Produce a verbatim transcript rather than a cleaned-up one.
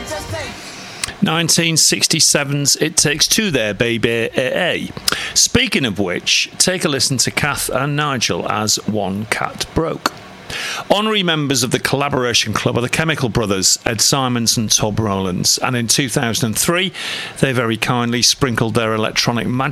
nineteen sixty-seven's It Takes Two there, baby. A A. Speaking of which, take a listen to Kath and Nigel as One Cat Broke. Honorary members of the Collaboration Club are the Chemical Brothers, Ed Simons and Tob Rowlands, and in two thousand three they very kindly sprinkled their electronic magic